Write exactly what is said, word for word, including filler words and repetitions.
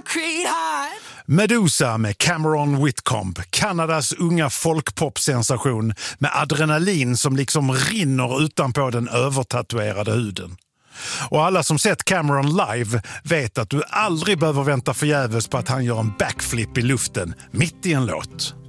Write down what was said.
concrete heart. Medusa med Cameron Whitcomb, Kanadas unga folkpop-sensation med adrenalin som liksom rinner utanpå den övertatuerade huden. Och alla som sett Cameron live vet att du aldrig behöver vänta förgäves på att han gör en backflip i luften mitt i en låt.